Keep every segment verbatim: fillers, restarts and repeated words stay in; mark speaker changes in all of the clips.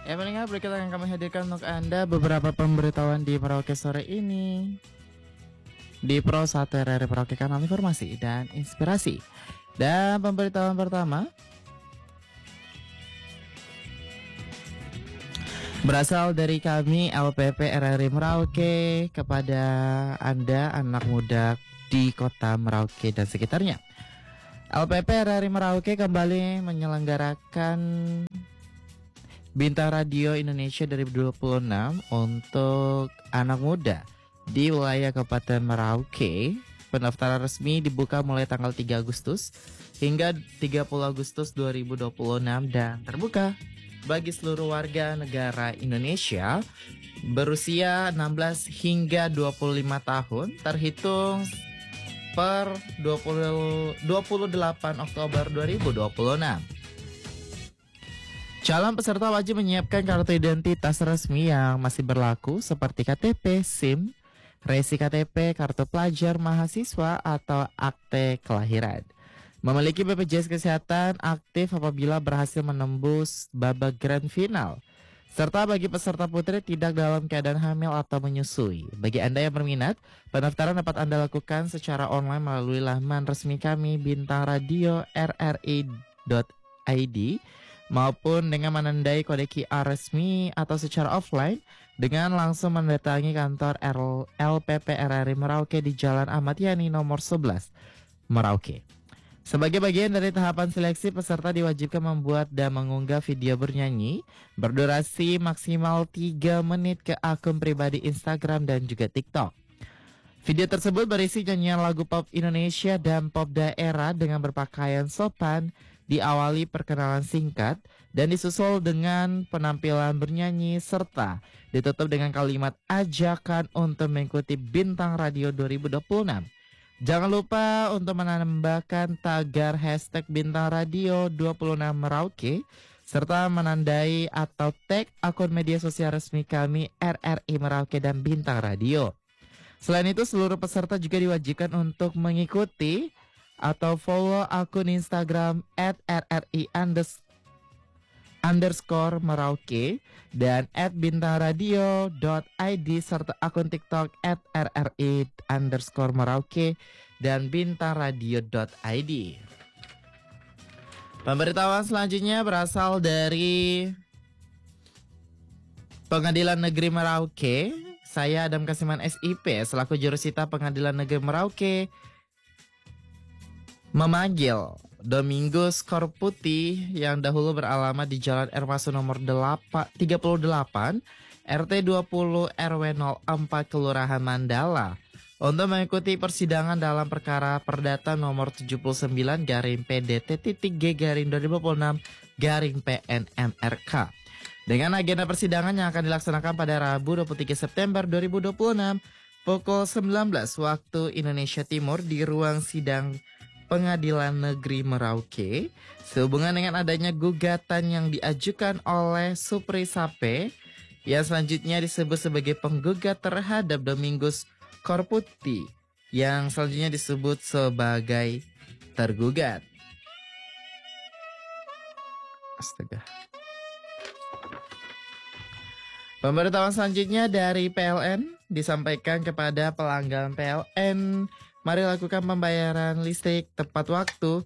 Speaker 1: Ya pendengar, berikut akan kami hadirkan untuk Anda beberapa pemberitahuan di Merauke sore ini. Di Pro satu R R I Merauke, kanal informasi dan inspirasi. Dan pemberitahuan pertama berasal dari kami L P P R R I Merauke kepada Anda anak muda di kota Merauke dan sekitarnya. L P P R R I Merauke kembali menyelenggarakan Bintang Radio Indonesia dua ribu dua puluh enam untuk anak muda di wilayah Kabupaten Merauke. Pendaftaran resmi dibuka mulai tanggal tiga Agustus hingga tiga puluh Agustus dua ribu dua puluh enam dan terbuka bagi seluruh warga negara Indonesia berusia enam belas hingga dua puluh lima tahun terhitung per dua puluh delapan Oktober dua ribu dua puluh enam. Calon peserta wajib menyiapkan kartu identitas resmi yang masih berlaku seperti K T P, SIM, resi K T P, kartu pelajar mahasiswa atau akte kelahiran. Memiliki B P J S Kesehatan aktif apabila berhasil menembus babak grand final. Serta bagi peserta putri tidak dalam keadaan hamil atau menyusui. Bagi Anda yang berminat, pendaftaran dapat Anda lakukan secara online melalui laman resmi kami bintang radio r r i dot i d maupun dengan menandai kode Q R resmi atau secara offline dengan langsung mendatangi kantor L P P R R I Merauke di Jalan Ahmad Yani nomor sebelas, Merauke. Sebagai bagian dari tahapan seleksi, peserta diwajibkan membuat dan mengunggah video bernyanyi berdurasi maksimal tiga menit ke akun pribadi Instagram dan juga TikTok. Video tersebut berisi nyanyian lagu pop Indonesia dan pop daerah dengan berpakaian sopan, diawali perkenalan singkat dan disusul dengan penampilan bernyanyi serta ditutup dengan kalimat ajakan untuk mengikuti Bintang Radio dua ribu dua puluh enam. Jangan lupa untuk menambahkan tagar hashtag Bintang Radio dua puluh enam Merauke serta menandai atau tag akun media sosial resmi kami R R I Merauke dan Bintang Radio. Selain itu, seluruh peserta juga diwajibkan untuk mengikuti atau follow akun Instagram at rri underscore Merauke dan at bintangradio dot i d serta akun TikTok at rri underscore Merauke dan bintangradio dot i d. Pemberitahuan selanjutnya berasal dari Pengadilan Negeri Merauke. Saya Adam Kasiman S I P selaku jurusita Pengadilan Negeri Merauke memanggil Domingus Korputi yang dahulu beralamat di Jalan Ermasu nomor tiga puluh delapan R T dua puluh R W nol empat Kelurahan Mandala untuk mengikuti persidangan dalam perkara perdata nomor tujuh puluh sembilan garing P D T titik G garing dua ribu dua puluh enam garing P N M R K. Dengan agenda persidangan yang akan dilaksanakan pada Rabu dua puluh tiga September dua ribu dua puluh enam pukul sembilan belas waktu Indonesia Timur di ruang sidang Pengadilan Negeri Merauke sehubungan dengan adanya gugatan yang diajukan oleh Supri Sape yang selanjutnya disebut sebagai penggugat terhadap Domingus Korputi yang selanjutnya disebut sebagai tergugat. Astaga. Pemberitahuan selanjutnya dari P L N disampaikan kepada pelanggan P L N. Mari lakukan pembayaran listrik tepat waktu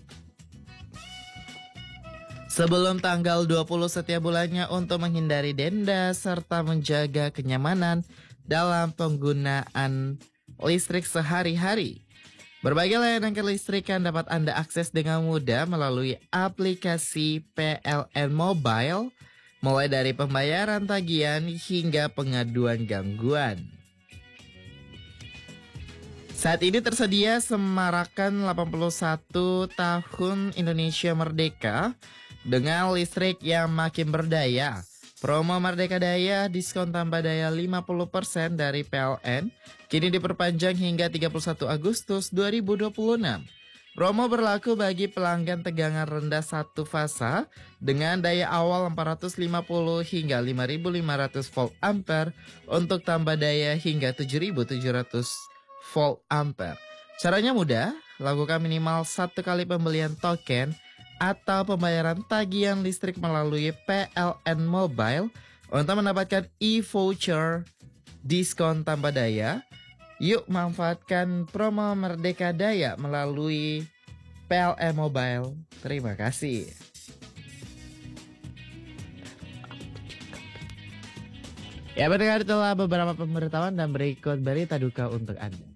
Speaker 1: sebelum tanggal dua puluh setiap bulannya untuk menghindari denda serta menjaga kenyamanan dalam penggunaan listrik sehari-hari. Berbagai layanan kelistrikan dapat Anda akses dengan mudah melalui aplikasi P L N Mobile, mulai dari pembayaran tagihan hingga pengaduan gangguan. Saat ini tersedia semarakan delapan puluh satu tahun Indonesia Merdeka dengan listrik yang makin berdaya. Promo Merdeka Daya diskon tambah daya lima puluh persen dari P L N kini diperpanjang hingga tiga puluh satu Agustus dua ribu dua puluh enam. Promo berlaku bagi pelanggan tegangan rendah satu fasa dengan daya awal empat ratus lima puluh hingga lima ribu lima ratus volt ampere untuk tambah daya hingga tujuh ribu tujuh ratus volt ampere. Caranya mudah, lakukan minimal satu kali pembelian token atau pembayaran tagihan listrik melalui P L N Mobile untuk mendapatkan e-voucher diskon tambah daya. Yuk manfaatkan promo Merdeka Daya melalui P L N Mobile. Terima kasih. Ya, mendengar itulah beberapa pemberitahuan dan berikut berita duka untuk Anda.